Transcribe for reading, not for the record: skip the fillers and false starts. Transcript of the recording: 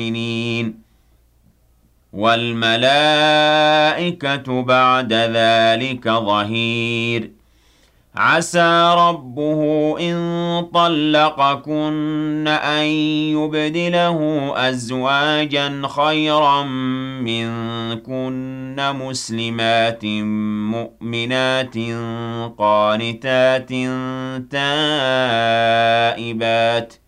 المؤمنين والملائكة بعد ذلك ظهير عسى ربه إن طلقكن أن يبدله أزواجا خيرا منكن مسلمات مؤمنات قانتات تائبات